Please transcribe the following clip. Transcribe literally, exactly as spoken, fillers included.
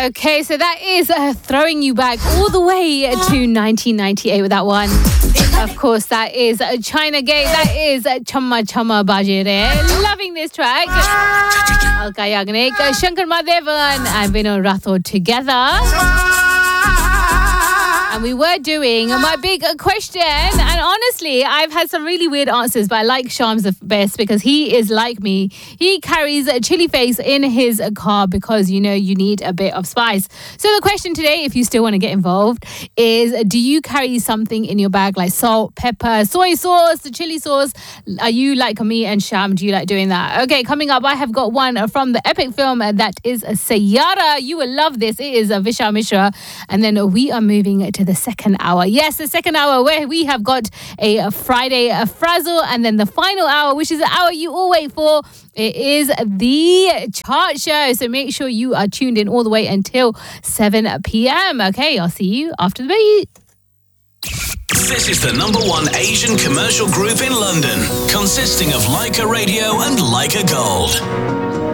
Okay, so that is uh, throwing you back all the way to nineteen ninety-eight with that one. Of course, that is uh, China Gate. That is uh, Chamma Chamma Bajire. Loving this track. Alka Yagnik, uh, Shankar Mahadevan and Vinod Rathod together. And we were doing my big question. And honestly, I've had some really weird answers, but I like Sham's the best because he is like me. He carries a chili face in his car because, you know, you need a bit of spice. So the question today, if you still want to get involved, is do you carry something in your bag like salt, pepper, soy sauce, the chili sauce? Are you like me and Sham? Do you like doing that? Okay, coming up, I have got one from the epic film that is Sayyara. You will love this. It is Vishal Mishra. And then we are moving to the second hour. Yes, the second hour where we have got a, a Friday a frazzle, and then the final hour, which is the hour you all wait for. It is the chart show. So make sure you are tuned in all the way until seven p.m. Okay, I'll see you after the beat. This is the number one Asian commercial group in London, consisting of Leica Radio and Leica Gold.